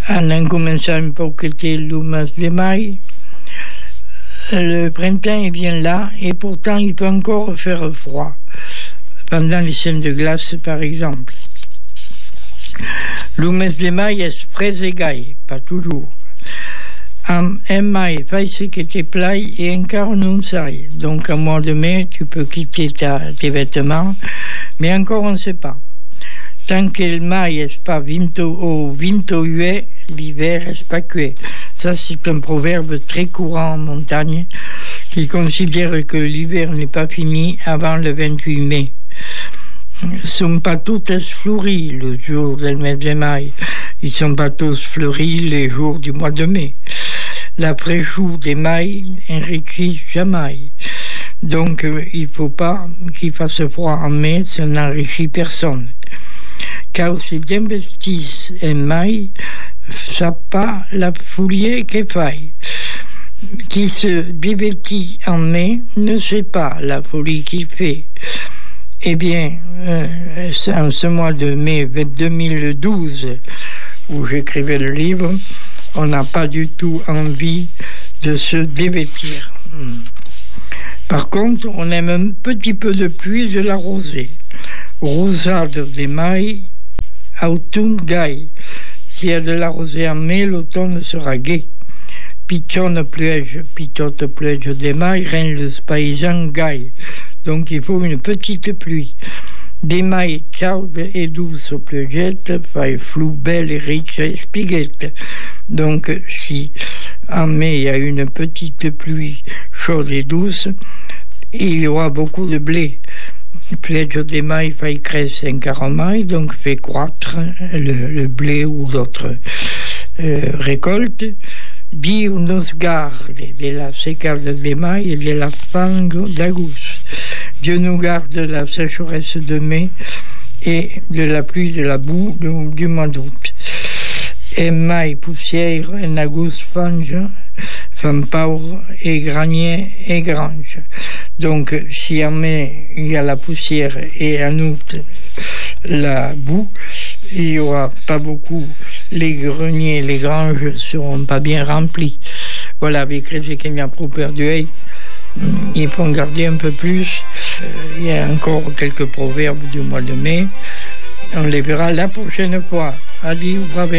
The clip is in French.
en commençant un peu que le mois de mai. Le printemps il vient là et pourtant il peut encore faire froid pendant les scènes de glace par exemple. Le mois de mai est frais et gai, pas toujours. En mai, fai ce que te plaît et encore non sai. Donc en mois de mai, tu peux quitter tes vêtements, mais encore on ne sait pas. Tant que le mai est pas 28, l'hiver est pas cuit. Ça, c'est un proverbe très courant en montagne qui considère que l'hiver n'est pas fini avant le 28 mai. Ils ne sont pas tous fleuris le jour du mois de mai. Ils ne sont pas tous fleuris les jours du mois de mai. La fraîcheur des mai enrichit jamais. Donc, il ne faut pas qu'il fasse froid en mai, ça n'enrichit personne. Car si t'investissent en mai, ça n'a pas la folie qu'il faille. Qui se divertit en mai ne sait pas la folie qu'il fait. Eh bien, en ce mois de mai 2012, où j'écrivais le livre, on n'a pas du tout envie de se dévêtir. Par contre, on aime un petit peu de pluie et de la rosée. Rosade des mai, automne gai. S'il y a de la rosée en mai, l'automne sera gai. Pitote pluie des mai, rend le paysan gai. Donc il faut une petite pluie. Des mai chaudes et douces pluiettes, fai flou belle et riche et spiguette. Donc si en mai il y a une petite pluie chaude et douce, il y aura beaucoup de blé. Pluie des mai fai crescer encore mai, donc fait croître le blé ou d'autres récoltes. Dieu nous garde de la sécheresse des mai et de la faim d'Auguste. Dieu nous garde de la sécheresse de mai et de la pluie, de la boue du mois d'août. Et mai poussière, en auguste fange, femme pauvre et granier et grange. Donc si en mai il y a la poussière et en août la boue, il n'y aura pas beaucoup, les greniers, les granges ne seront pas bien remplis. Voilà, avec ce qu'il y a trop perdu, il faut en garder un peu plus. Il y a encore quelques proverbes du mois de mai. On les verra la prochaine fois. Adieu, bravo.